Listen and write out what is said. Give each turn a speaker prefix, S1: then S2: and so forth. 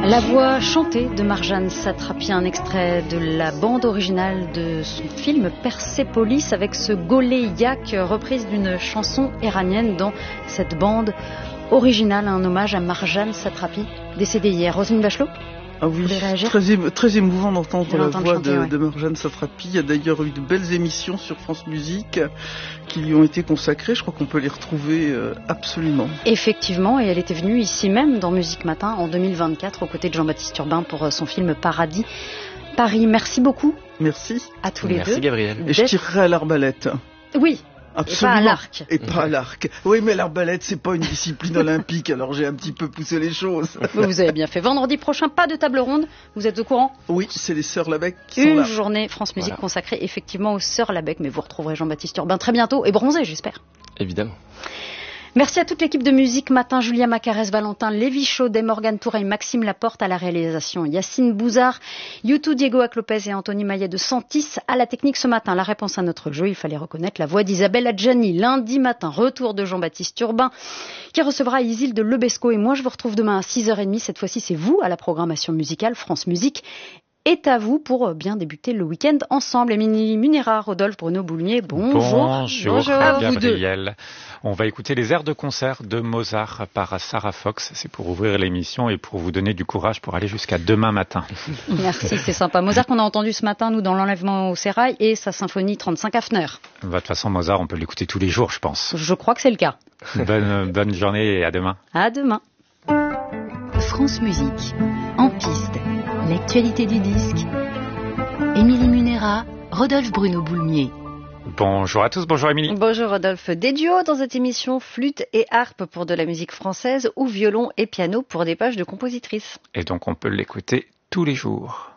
S1: La voix chantée de Marjane Satrapi, un extrait de la bande originale de son film Persépolis avec ce Golé Yak, reprise d'une chanson iranienne dans cette bande originale, un hommage à Marjane Satrapi, décédée hier. Roselyne Bachelot ?
S2: Ah oui, très émouvant d'entendre la voix de Marjane Satrapi. Il y a d'ailleurs eu de belles émissions sur France Musique qui lui ont été consacrées. Je crois qu'on peut les retrouver absolument.
S1: Effectivement, et elle était venue ici même dans Musique Matin en 2024 aux côtés de Jean-Baptiste Urbain pour son film Paradis Paris. Merci beaucoup.
S2: Merci.
S1: À tous les deux.
S3: Merci Gabriel.
S2: Et je tirerai à l'arbalète.
S1: Oui.
S2: Absolument.
S1: Et pas à l'arc.
S2: Et pas à l'arc. Oui, mais l'arbalète, c'est pas une discipline olympique, alors j'ai un petit peu poussé les choses.
S1: Vous avez bien fait. Vendredi prochain, pas de table ronde. Vous êtes au courant ?
S2: Oui, c'est les Sœurs Labec qui sont là.
S1: Une journée France Musique consacrée effectivement aux Sœurs Labec, mais vous retrouverez Jean-Baptiste Urbain très bientôt, et bronzé, j'espère.
S3: Évidemment.
S1: Merci à toute l'équipe de Musique Matin, Julia Macarès, Valentin Lévy Chaudet, Morgane Toureille, Maxime Laporte à la réalisation, Yacine Bouzard, Youtou Diego Aclopez et Anthony Maillet de Santis à la technique ce matin. La réponse à notre jeu, il fallait reconnaître la voix d'Isabelle Adjani. Lundi matin, retour de Jean-Baptiste Urbain qui recevra Isilde Lebesco et moi je vous retrouve demain à 6h30. Cette fois-ci, c'est vous à la programmation musicale France Musique. Est à vous pour bien débuter le week-end ensemble. Émilie Munera, Rodolphe, Bruno Boulnier, bonjour.
S4: Bonjour à Gabriel. On va écouter les airs de concert de Mozart par Sarah Fox. C'est pour ouvrir l'émission et pour vous donner du courage pour aller jusqu'à demain matin.
S1: Merci, c'est sympa. Mozart qu'on a entendu ce matin, nous, dans l'enlèvement au sérail et sa symphonie 35 Hafner.
S4: De toute façon, Mozart, on peut l'écouter tous les jours, je pense.
S1: Je crois que c'est le cas.
S4: Bonne journée et à demain.
S1: À demain.
S5: France Musique, en piste. L'actualité du disque. Émilie Munera, Rodolphe Bruno Boulnier.
S4: Bonjour à tous, bonjour Émilie.
S1: Bonjour Rodolphe. Des duos dans cette émission, flûte et harpe pour de la musique française ou violon et piano pour des pages de compositrices.
S4: Et donc on peut l'écouter tous les jours.